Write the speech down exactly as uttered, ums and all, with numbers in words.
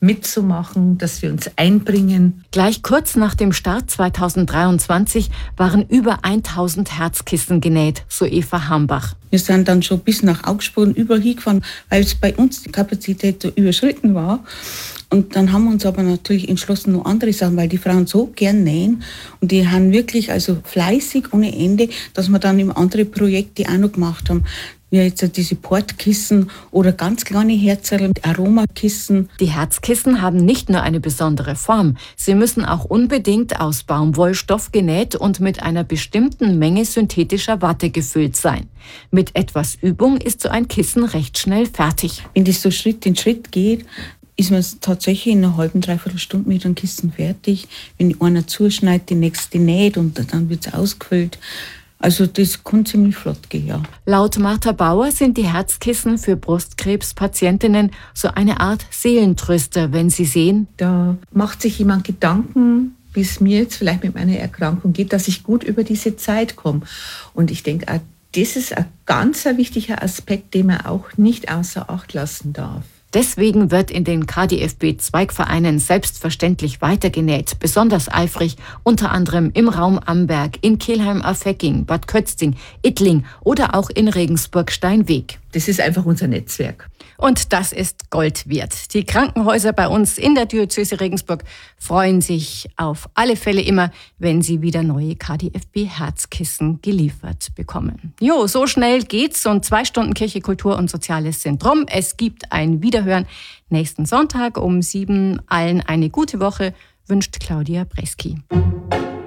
mitzumachen, dass wir uns einbringen. Gleich kurz nach dem Start zweitausenddreiundzwanzig waren über tausend Herzkissen genäht, so Eva Hambach. Wir sind dann schon bis nach Augsburg und überall hingefahren, weil es bei uns die Kapazität überschritten war. Und dann haben wir uns aber natürlich entschlossen, noch andere Sachen, weil die Frauen so gern nähen und die haben wirklich also fleißig ohne Ende, dass wir dann eben andere Projekte auch noch gemacht haben. Wie jetzt diese Portkissen oder ganz kleine Herzerl, Aromakissen. Die Herzkissen haben nicht nur eine besondere Form, sie müssen auch unbedingt aus Baumwollstoff genäht und mit einer bestimmten Menge synthetischer Watte gefüllt sein. Mit etwas Übung ist so ein Kissen recht schnell fertig. Wenn das so Schritt in Schritt geht, ist man tatsächlich in einer halben, dreiviertel Stunde mit einem Kissen fertig. Wenn einer zuschneidet, die nächste näht und dann wird es ausgefüllt. Also das kann ziemlich flott gehen, ja. Laut Martha Bauer sind die Herzkissen für Brustkrebspatientinnen so eine Art Seelentröster, wenn sie sehen, da macht sich jemand Gedanken, wie es mir jetzt vielleicht mit meiner Erkrankung geht, dass ich gut über diese Zeit komme. Und ich denke, auch das ist ein ganz wichtiger Aspekt, den man auch nicht außer Acht lassen darf. Deswegen wird in den K D F B-Zweigvereinen selbstverständlich weitergenäht, besonders eifrig, unter anderem im Raum Amberg, in Kelheim-Affecking, Bad Kötzting, Ittling oder auch in Regensburg-Steinweg. Das ist einfach unser Netzwerk. Und das ist Gold wert. Die Krankenhäuser bei uns in der Diözese Regensburg freuen sich auf alle Fälle immer, wenn sie wieder neue K D F B-Herzkissen geliefert bekommen. Jo, so schnell geht's und zwei Stunden Kirche, Kultur und Soziales sind rum. Es gibt ein Wiederhören nächsten Sonntag um sieben. Allen eine gute Woche, wünscht Claudia Breski.